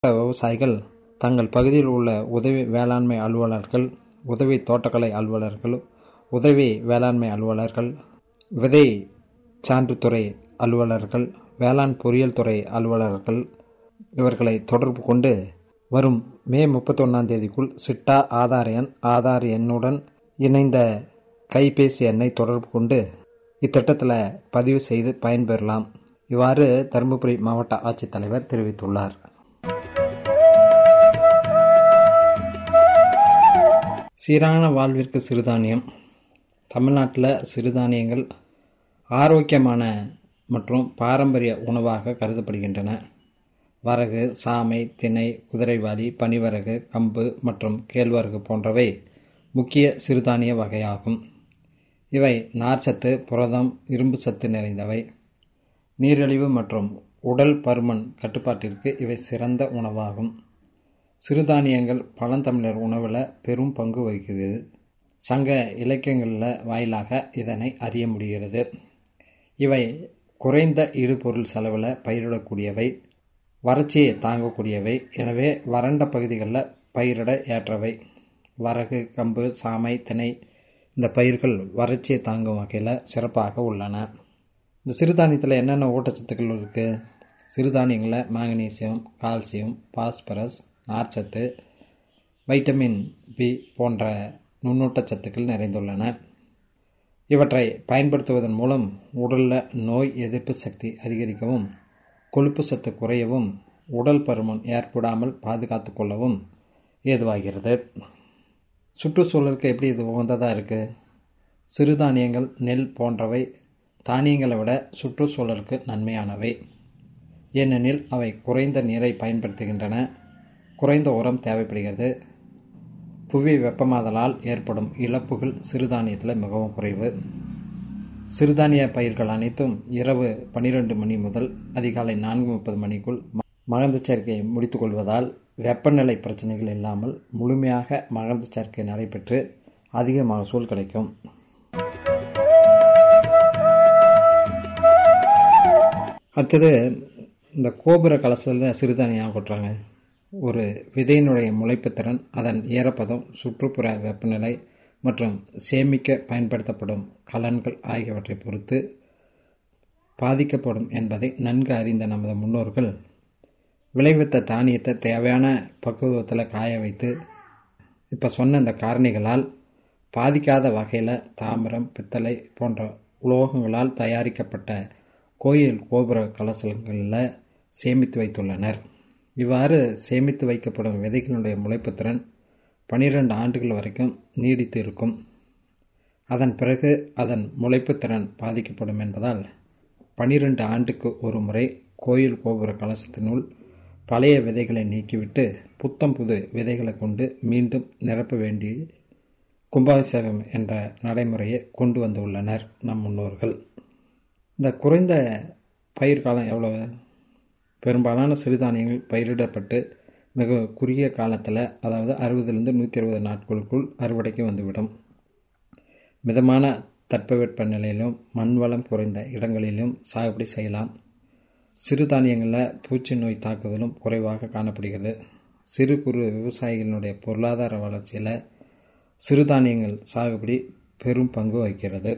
விவசாயிகள் தங்கள் பகுதியில் உள்ள உதவி வேளாண்மை அலுவலர்கள், உதவி தோட்டக்கலை அலுவலர்கள், உதவி வேளாண்மை அலுவலர்கள், விதை சான்றுத்துறை அலுவலர்கள், வேளாண் பொறியியல் துறை அலுவலர்கள் இவர்களை தொடர்பு கொண்டு வரும் மே 31 சிட்டா ஆதார் எண்ணுடன் இணைந்த கைபேசி எண்ணை தொடர்பு கொண்டு இத்திட்டத்தில் பதிவு செய்து பயன்பெறலாம். இவ்வாறு தருமபுரி மாவட்ட ஆட்சித்தலைவர் தெரிவித்துள்ளார். சீரான வாழ்விற்கு சிறுதானியம். தமிழ்நாட்டில் சிறுதானியங்கள் ஆரோக்கியமான மற்றும் பாரம்பரிய உணவாக கருதப்படுகின்றன. வரகு, சாமை, திணை, குதிரைவாலி, பனிவரகு, கம்பு மற்றும் கேழ்வரகு போன்றவை முக்கிய சிறுதானிய வகையாகும். இவை நார்ச்சத்து, புரதம், இரும்பு சத்து நிறைந்தவை. நீரிழிவு மற்றும் உடல் பருமன் கட்டுப்பாட்டிற்கு இவை சிறந்த உணவாகும். சிறுதானியங்கள் பழந்தமிழர் உணவில் பெரும் பங்கு வகிக்கிறது. சங்க இலக்கியங்களில் வாயிலாக இதனை அறிய முடிகிறது. இவை குறைந்த இடுபொருள் செலவில் பயிரிடக்கூடியவை, வறட்சியை தாங்கக்கூடியவை. எனவே வறண்ட பகுதிகளில் பயிரிட ஏற்றவை. வரகு, கம்பு, சாமை, திணை இந்த பயிர்கள் வறட்சியை தாங்கும் வகையில் சிறப்பாக உள்ளன. இந்த சிறுதானியத்தில் என்னென்ன ஊட்டச்சத்துக்கள் இருக்குது? சிறுதானியங்களில் மாங்கனீசியம், கால்சியம், பாஸ்பரஸ், நார்ச்சத்து, வைட்டமின் பி போன்ற நுண்ணூட்டச்சத்துக்கள் நிறைந்துள்ளன. இவற்றை பயன்படுத்துவதன் மூலம் உடலில் நோய் எதிர்ப்பு சக்தி அதிகரிக்கவும், கொழுப்பு சத்து குறையவும், உடல் பருமன் ஏற்படாமல் பாதுகாத்து கொள்ளவும் ஏதுவாகிறது. சுற்றுச்சூழலுக்கு எப்படி இது உகந்ததாக இருக்குது? சிறுதானியங்கள், நெல் போன்றவை தானியங்களை விட சுற்றுச்சூழலுக்கு நன்மையானவை. ஏனெனில் அவை குறைந்த நீரை பயன்படுத்துகின்றன, குறைந்த உரம் தேவைப்படுகிறது. புவி வெப்பமாதலால் ஏற்படும் இழப்புகள் சிறுதானியத்தில் மிகவும் குறைவு. சிறுதானிய பயிர்கள் அனைத்தும் இரவு 12 மணி முதல் அதிகாலை 4:30 மணிக்குள் மகரந்த சேர்க்கையை முடித்துக் கொள்வதால் வெப்பநிலை பிரச்சனைகள் இல்லாமல் முழுமையாக மகரந்த சேர்க்கை நடைபெற்று அதிக மகசூல் கிடைக்கும். அடுத்தது, இந்த கோபுர கலசத்தில் சிறுதானியம் கொட்டுறாங்க. ஒரு விதையினுடைய முளைப்புத்திறன், அதன் ஈரப்பதம், சுற்றுப்புற வெப்பநிலை மற்றும் சேமிக்க பயன்படுத்தப்படும் கலன்கள் ஆகியவற்றை பொறுத்து பாதிக்கப்படும் என்பதை நன்கு அறிந்த நமது முன்னோர்கள் விளைவித்த தானியத்தை தேவையான பக்குவத்தில் காய வைத்து இப்போ சொன்ன இந்த காரணிகளால் பாதிக்காத வகையில் தாமிரம், பித்தளை போன்ற உலோகங்களால் தயாரிக்கப்பட்ட கோயில் கோபுர கலசங்களில் சேமித்து வைத்துள்ளனர். இவ்வாறு சேமித்து வைக்கப்படும் விதைகளுடைய முளைப்புத்திறன் 12 ஆண்டுகள் வரைக்கும் நீடித்து இருக்கும். அதன் பிறகு அதன் முளைப்புத்திறன் பாதிக்கப்படும் என்பதால் 12 ஆண்டுக்கு ஒரு முறை கோயில் கோபுர கலசத்தினுள் பழைய விதைகளை நீக்கிவிட்டு புத்தம் புது விதைகளை கொண்டு மீண்டும் நிரப்ப வேண்டி கும்பாபிஷேகம் என்ற நடைமுறையை கொண்டு வந்துள்ளனர் நம் முன்னோர்கள். இந்த குறைந்த பயிர் காலம் எவ்வளவு? பெரும்பாலான சிறுதானியங்கள் பயிரிடப்பட்டு மிக குறுகிய காலத்தில், அதாவது 60லிருந்து 120 நாட்களுக்குள் அறுவடைக்கு வந்துவிடும். மிதமான தட்பவெட்ப நிலையிலும் மண் வளம் குறைந்த இடங்களிலும் சாகுபடி செய்யலாம். சிறுதானியங்களில் பூச்சி நோய் தாக்குதலும் குறைவாக காணப்படுகிறது. சிறு குறு விவசாயிகளினுடைய பொருளாதார வளர்ச்சியில் சிறுதானியங்கள் சாகுபடி பெரும் பங்கு வகிக்கிறது.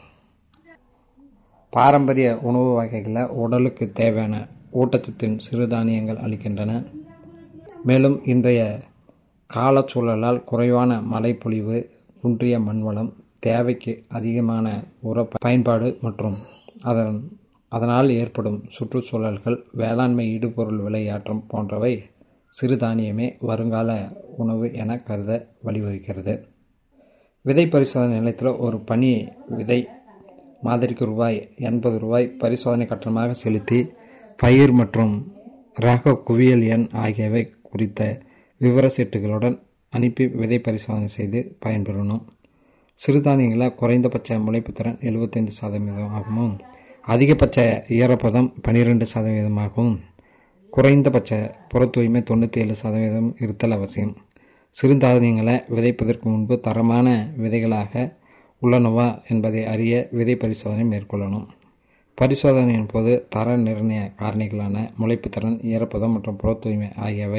பாரம்பரிய உணவு வகைகளில் உடலுக்கு தேவையான ஊட்டச்சத்தின் சிறுதானியங்கள் அளிக்கின்றன. மேலும் இன்றைய காலச்சூழலால் குறைவான மழைப்பொழிவு, குன்றிய மண்வளம், தேவைக்கு அதிகமான உர பயன்பாடு மற்றும் அதனால் ஏற்படும் சுற்றுச்சூழல்கள், வேளாண்மை இடுபொருள் விலையேற்றம் போன்றவை சிறுதானியமே வருங்கால உணவு என கருத வழிவகுக்கிறது. விதை பரிசோதனை நிலையத்தில் ஒரு பனி விதை மாதிரிக்கு ₹80 பரிசோதனை கட்டணமாக செலுத்தி பயிர் மற்றும் ரக குவியல் எண் ஆகியவை குறித்த விவர சீட்டுகளுடன் அனுப்பி விதை பரிசோதனை செய்து பயன்பெறணும். சிறுதானியங்களில் குறைந்தபட்ச முளைப்புத்திறன் 75% ஆகவும், அதிகபட்ச ஈரப்பதம் 12% குறைந்தபட்ச புற தூய்மை 97% இருத்தல் அவசியம். சிறுதானியங்களை விதைப்பதற்கு முன்பு தரமான விதைகளாக உள்ளனவா என்பதை அறிய விதை பரிசோதனை மேற்கொள்ளணும். பரிசோதனையின் போது தர நிர்ணய காரணிகளான முளைப்புத்திறன், ஈரப்பதம் மற்றும் புற தூய்மை ஆகியவை